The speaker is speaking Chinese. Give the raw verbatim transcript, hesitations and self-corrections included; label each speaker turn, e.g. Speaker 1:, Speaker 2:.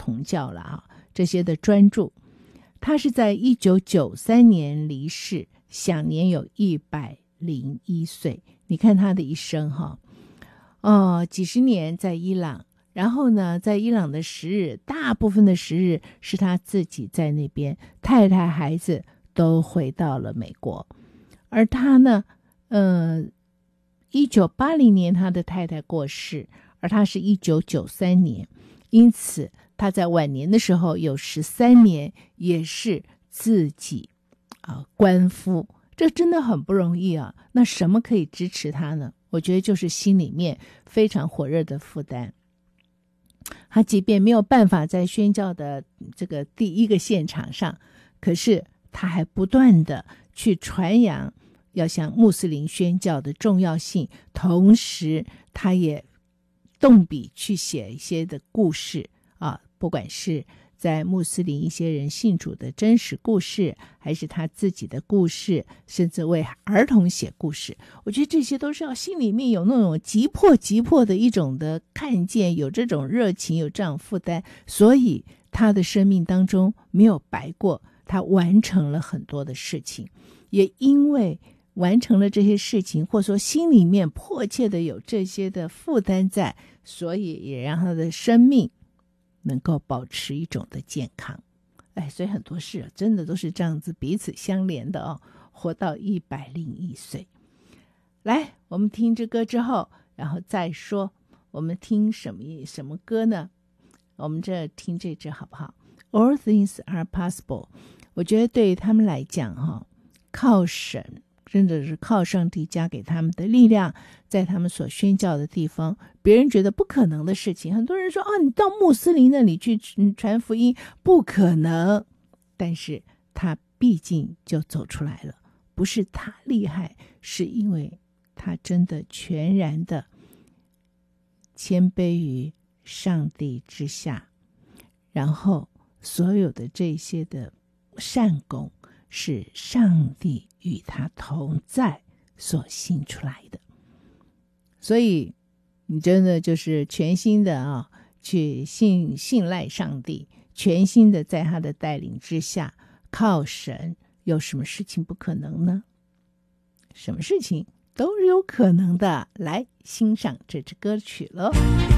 Speaker 1: 同教了啊，这些的专著。他是在一九九三年离世，享年有一百零一岁。你看他的一生哈，哦，几十年在伊朗，然后呢，在伊朗的时日，大部分的时日是他自己在那边，太太孩子都回到了美国。而他呢，呃，一九八零年他的太太过世，而他是一九九三年，因此他在晚年的时候有十三年也是自己啊官夫，这真的很不容易啊。那什么可以支持他呢？我觉得就是心里面非常火热的负担。他即便没有办法在宣教的这个第一个现场上，可是他还不断的去传扬要向穆斯林宣教的重要性，同时他也动笔去写一些的故事啊，不管是在穆斯林一些人信主的真实故事，还是他自己的故事，甚至为儿童写故事，我觉得这些都是要心里面有那种急迫急迫的一种的看见，有这种热情，有这样负担，所以他的生命当中没有白过，他完成了很多的事情，也因为完成了这些事情，或者说心里面迫切的有这些的负担在，所以也让他的生命能够保持一种的健康。哎，所以很多事、啊、真的都是这样子彼此相连的哦，活到一百零一岁。来，我们听这歌之后，然后再说我们听什么什么歌呢？我们这听这支好不好？ All things are possible。 我觉得对他们来讲哈、哦，靠神真的是靠上帝加给他们的力量，在他们所宣教的地方，别人觉得不可能的事情，很多人说啊，你到穆斯林那里去传福音不可能，但是他毕竟就走出来了，不是他厉害，是因为他真的全然的谦卑于上帝之下，然后所有的这些的善功是上帝与他同在所行出来的。所以你真的就是全心的啊，去信信赖上帝，全心的在他的带领之下，靠神，有什么事情不可能呢？什么事情都是有可能的。来欣赏这支歌曲了。